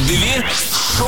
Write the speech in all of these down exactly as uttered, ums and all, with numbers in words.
Две шоу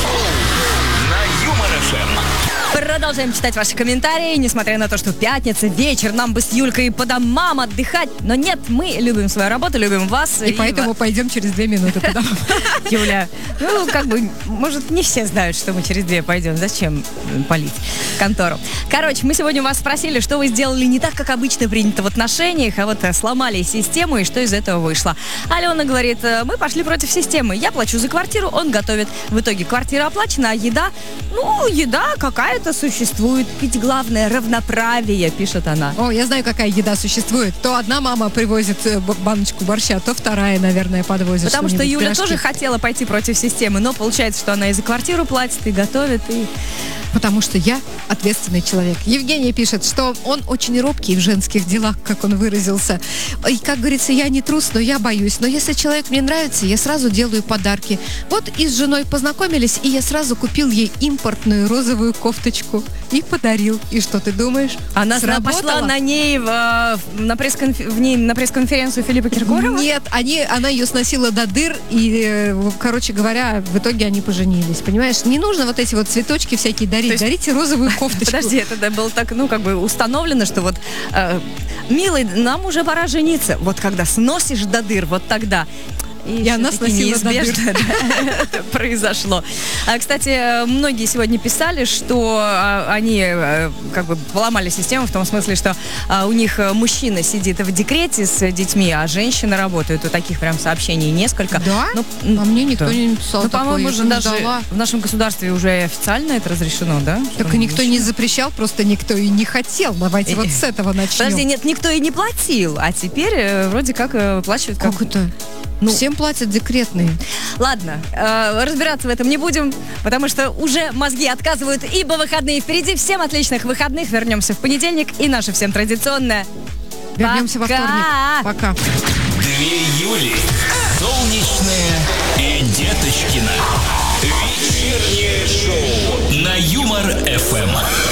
на Юмор ФМ. Продолжаем читать ваши комментарии, несмотря на то, что пятница, вечер, нам бы с Юлькой по домам отдыхать. Но нет, мы любим свою работу, любим вас. И, и поэтому в... пойдем через две минуты по домам. Юля, ну, как бы, может, не все знают, что мы через две пойдем. Зачем палить контору? Короче, мы сегодня вас спросили, что вы сделали не так, как обычно принято в отношениях, а вот сломали систему, и что из этого вышло. Алена говорит, мы пошли против системы. Я плачу за квартиру, он готовит. В итоге квартира оплачена, а еда, ну, еда какая-то существует. Ведь главное равноправие, пишет она. О, я знаю, какая еда существует. То одна мама привозит баночку борща, то вторая, наверное, подвозит. Потому что Юля пирожки. тоже хотела пойти против системы, но получается, что она и за квартиру платит, и готовит, и... Потому что я ответственный человек. Евгений пишет, что он очень робкий в женских делах, как он выразился. И, как говорится, я не трус, но я боюсь. Но если человек мне нравится, я сразу делаю подарки. Вот и с женой познакомились, и я сразу купил ей импортную розовую кофточку и подарил. И что ты думаешь? Она пошла на ней в, на, пресс-конф... в ней на пресс-конференцию Филиппа Киркорова? Нет, они, она ее сносила до дыр, и, короче говоря, в итоге они поженились. Понимаешь, не нужно вот эти вот цветочки всякие дарить. Есть... Дарите розовую кофточку. Подожди, это было так, ну, как бы установлено, что вот, э, милый, нам уже пора жениться. Вот когда сносишь до дыр, вот тогда... И, и она сносила неизбежно это произошло. А, кстати, многие сегодня писали, что а, они а, как бы поломали систему в том смысле, что а, у них мужчина сидит в декрете с детьми, а женщина работает. У таких прям сообщений несколько. Да? Ну, а мне никто да. не написал ну, такое. По-моему, уже даже дала. В нашем государстве уже официально это разрешено, да? Так и никто не запрещал, просто никто и не хотел. Давайте и... вот с этого начнем. Подожди, нет, никто и не платил, а теперь вроде как выплачивают. Как, как это? Ну, всем платят декретные. Ладно, э, разбираться в этом не будем, потому что уже мозги отказывают, ибо выходные впереди. Всем отличных выходных. Вернемся в понедельник. И наше всем традиционное. Вернемся Пока. во вторник. Пока. Две Юли. Солнечная и Деточкина. Вечернее шоу на Юмор ФМ.